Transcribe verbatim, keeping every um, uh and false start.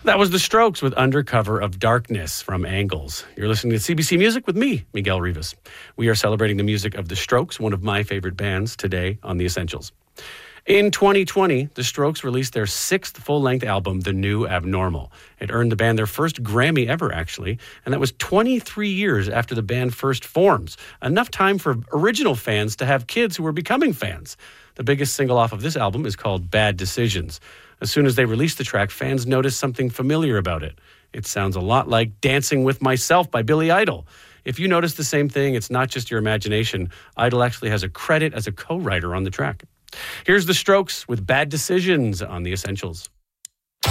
That was The Strokes with Undercover of Darkness from Angles. You're listening to C B C Music with me, Miguel Rivas. We are celebrating the music of The Strokes, one of my favorite bands, today on The Essentials. In twenty twenty, The Strokes released their sixth full-length album, The New Abnormal. It earned the band their first Grammy ever, actually, and that was twenty-three years after the band first forms. Enough time for original fans to have kids who were becoming fans. The biggest single off of this album is called Bad Decisions. As soon as they released the track, fans noticed something familiar about it. It sounds a lot like Dancing with Myself by Billy Idol. If you notice the same thing, it's not just your imagination. Idol actually has a credit as a co-writer on the track. Here's The Strokes with Bad Decisions on The Essentials.